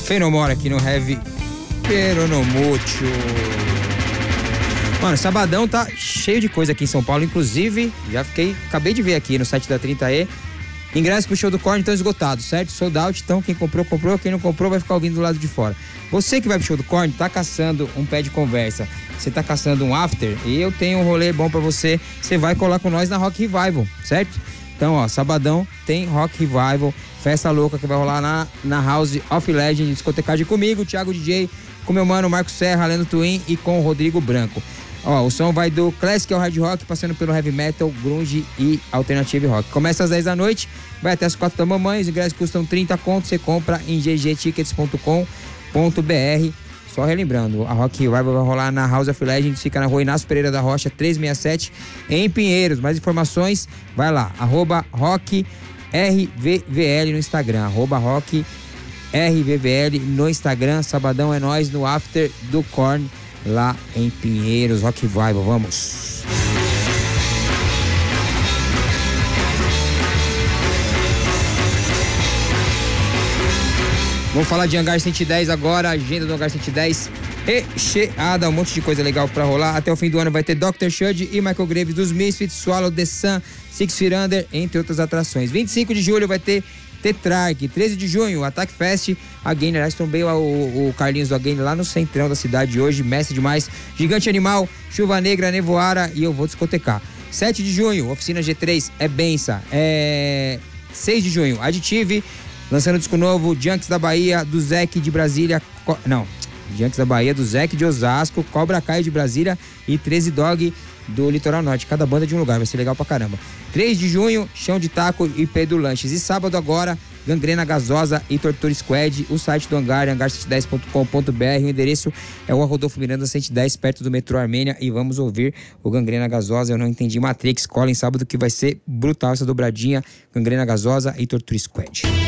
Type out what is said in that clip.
Fenomora aqui no Heavy Peronomútil. Mano, sabadão tá cheio de coisa aqui em São Paulo. Inclusive, acabei de ver aqui no site da 30E. Ingressos pro show do Korn estão esgotados, certo? Sold out, então quem comprou, comprou. Quem não comprou vai ficar ouvindo do lado de fora. Você que vai pro show do Korn, tá caçando um pé de conversa, você tá caçando um after, e eu tenho um rolê bom pra você. Você vai colar com nós na Rock Revival, certo? Então, ó, sabadão tem Rock Revival, festa louca que vai rolar na House of Legend, discotecagem comigo, Thiago DJ, com meu mano Marco Serra, Lendo Twin e com o Rodrigo Branco. Ó, o som vai do Classic ao Hard Rock, passando pelo Heavy Metal, Grunge e Alternative Rock. Começa às 10 da noite, vai até as 4 da manhã, os ingressos custam 30 contos, você compra em ggtickets.com.br. Só relembrando, a Rock Revival vai rolar na House of Legends, fica na rua Inácio Pereira da Rocha, 367, em Pinheiros. Mais informações, vai lá, @RockRVVL no Instagram, @RockRVVL no Instagram. Sabadão é nós no After do Korn, lá em Pinheiros. Rock Revival, vamos! Vamos falar de Hangar 110 agora, agenda do Hangar 110 recheada, um monte de coisa legal pra rolar. Até o fim do ano vai ter Dr. Shud e Michael Graves dos Misfits, Swallow the Sun, Six Feet Under, entre outras atrações. 25 de julho vai ter Tetrarch, 13 de junho, Attack Fest, Again, aliás, trombei o Carlinhos do Again lá no centrão da cidade hoje, mestre demais, Gigante Animal, Chuva Negra, Nevoara e eu vou discotecar. 7 de junho, Oficina G3, é bença. 6 de junho, Additive, lançando disco novo, Junks da Bahia, do Zeke de Brasília, Junks da Bahia, do Zeke de Osasco, Cobra Kai de Brasília e 13 Dog do Litoral Norte, cada banda de um lugar, vai ser legal pra caramba. 3 de junho, Chão de Taco e Pedro Lanches. E sábado agora, Gangrena Gasosa e Torture Squad. O site do Hangar, hangar110.com.br. O endereço é o Rodolfo Miranda 110, perto do metrô Armênia. E vamos ouvir o Gangrena Gasosa. Eu não entendi Matrix. Colhem sábado que vai ser brutal essa dobradinha. Gangrena Gasosa e Torture Squad.